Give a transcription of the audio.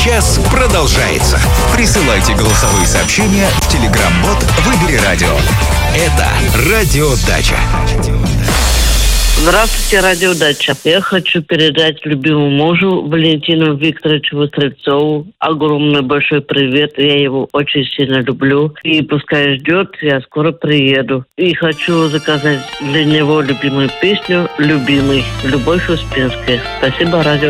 Час продолжается. Присылайте голосовые сообщения в Telegram-бот «Выбери радио». Это «Радиодача». Здравствуйте, радиодача. Я хочу передать любимому мужу Валентину Викторовичу Стрельцову огромный большой привет. Я его очень сильно люблю. И пускай ждет, я скоро приеду. И хочу заказать для него любимую песню «Любимый» Любовь Успенская. Спасибо, радио.